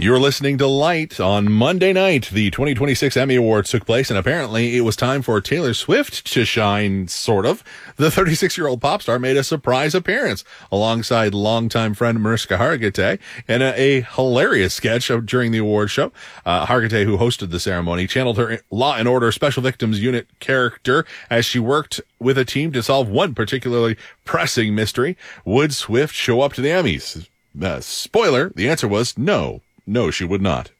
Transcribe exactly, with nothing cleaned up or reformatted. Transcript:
You're listening to Light. On Monday night, the twenty twenty-six Emmy Awards took place, and apparently it was time for Taylor Swift to shine, sort of. The thirty-six-year-old pop star made a surprise appearance alongside longtime friend Mariska Hargitay in a, a hilarious sketch of, during the award show. Uh, Hargitay, who hosted the ceremony, channeled her Law and Order Special Victims Unit character as she worked with a team to solve one particularly pressing mystery. Would Swift show up to the Emmys? Uh, spoiler, the answer was no. No, she would not.